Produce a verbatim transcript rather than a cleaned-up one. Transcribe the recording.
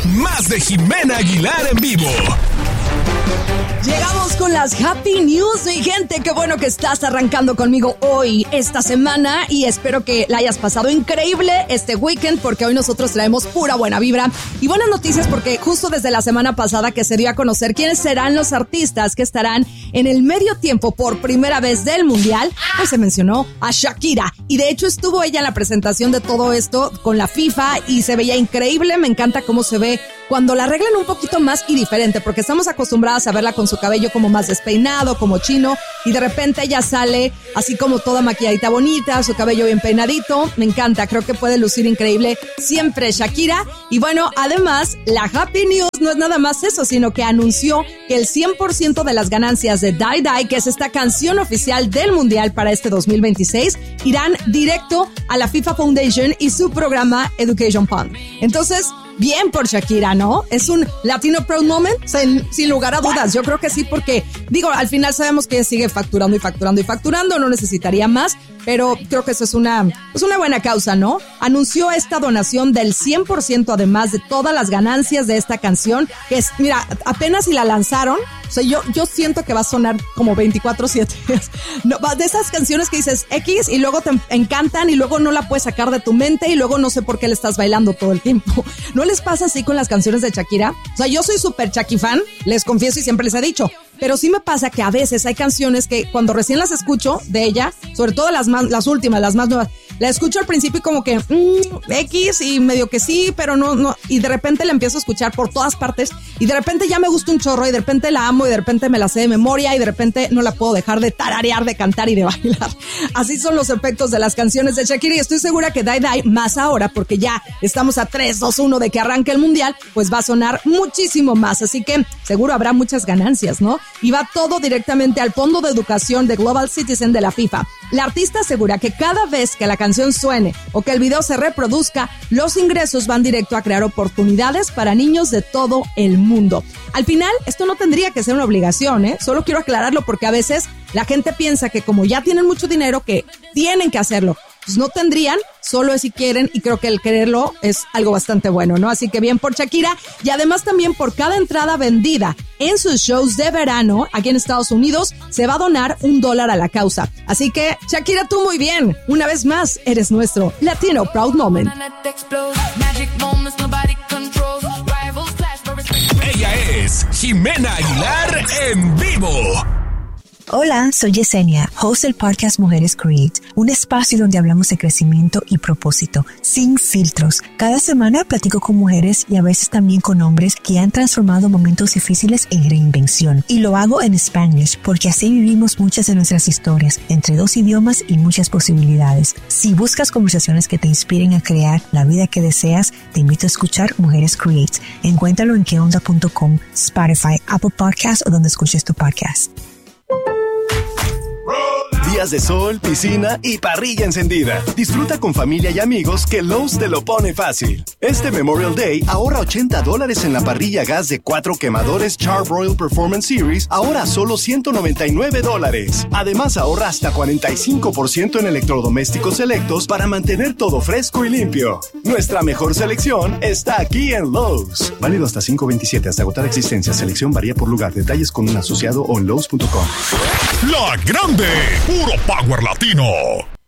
Más de Jimena Aguilar en vivo. Llegamos con las Happy News y gente, qué bueno que estás arrancando conmigo hoy, esta semana, y espero que la hayas pasado increíble este weekend porque hoy nosotros traemos pura buena vibra y buenas noticias porque justo desde la semana pasada que se dio a conocer quiénes serán los artistas que estarán en el medio tiempo por primera vez del Mundial, pues se mencionó a Shakira y de hecho estuvo ella en la presentación de todo esto con la FIFA y se veía increíble, me encanta cómo se ve cuando la arreglan un poquito más y diferente, porque estamos acostumbradas a verla con su cabello como más despeinado, como chino, y de repente ella sale así como toda maquilladita bonita, su cabello bien peinadito. Me encanta, creo que puede lucir increíble siempre Shakira. Y bueno, además, la Happy News no es nada más eso, sino que anunció que el cien por ciento de las ganancias de Die Die, que es esta canción oficial del Mundial para este dos mil veintiséis, irán directo a la FIFA Foundation y su programa Education Fund. Entonces, bien por Shakira, ¿no? Es un Latino Proud Moment, sin, sin lugar a dudas. Yo creo que sí, porque, digo, al final sabemos que ella sigue facturando y facturando y facturando, no necesitaría más, pero creo que eso es una, es una buena causa, ¿no? Anunció esta donación del cien por ciento, además de todas las ganancias de esta canción, que es, mira, apenas si la lanzaron, o sea, yo, yo siento que va a sonar como veinticuatro siete. No, de esas canciones que dices X y luego te encantan y luego no la puedes sacar de tu mente y luego no sé por qué le estás bailando todo el tiempo. ¿No les pasa así con las canciones de Shakira? O sea, yo soy súper Shaki fan, les confieso y siempre les he dicho, pero sí me pasa que a veces hay canciones que cuando recién las escucho de ella, sobre todo las más, las últimas, las más nuevas, la escucho al principio y como que mmm, X y medio que sí, pero no, no, y de repente la empiezo a escuchar por todas partes y de repente ya me gusta un chorro y de repente la amo y de repente me la sé de memoria y de repente no la puedo dejar de tararear, de cantar y de bailar. Así son los efectos de las canciones de Shakira y estoy segura que Die Die, más ahora, porque ya estamos a tres, dos, uno de que arranque el Mundial, pues va a sonar muchísimo más, así que seguro habrá muchas ganancias, ¿no? Y va todo directamente al Fondo de Educación de Global Citizen de la FIFA. La artista asegura que cada vez que la canción suene o que el video se reproduzca, los ingresos van directo a crear oportunidades para niños de todo el mundo. Al final, esto no tendría que ser una obligación, ¿eh? Solo quiero aclararlo porque a veces la gente piensa que como ya tienen mucho dinero, que tienen que hacerlo. Pues no tendrían, solo es si quieren, y creo que el quererlo es algo bastante bueno, ¿no? Así que bien por Shakira, y además también por cada entrada vendida en sus shows de verano aquí en Estados Unidos, se va a donar un dólar a la causa. Así que, Shakira, tú muy bien. Una vez más, eres nuestro Latino Proud Moment. Ella es Jimena Aguilar en vivo. Hola, soy Yesenia, host del podcast Mujeres Create, un espacio donde hablamos de crecimiento y propósito, sin filtros. Cada semana platico con mujeres y a veces también con hombres que han transformado momentos difíciles en reinvención. Y lo hago en Spanish, porque así vivimos muchas de nuestras historias, entre dos idiomas y muchas posibilidades. Si buscas conversaciones que te inspiren a crear la vida que deseas, te invito a escuchar Mujeres Create. Encuéntralo en que onda punto com, Spotify, Apple Podcasts o donde escuches tu podcast. Días de sol, piscina y parrilla encendida. Disfruta con familia y amigos que Lowe's te lo pone fácil. Este Memorial Day ahorra ochenta dólares en la parrilla gas de cuatro quemadores Char-Broil Performance Series, ahora solo ciento noventa y nueve dólares. Además ahorra hasta cuarenta y cinco por ciento en electrodomésticos selectos para mantener todo fresco y limpio. Nuestra mejor selección está aquí en Lowe's. Válido hasta cinco veintisiete, hasta agotar existencia. Selección varía por lugar. Detalles con un asociado o en Lowe's punto com. La Grande, puro Power Latino.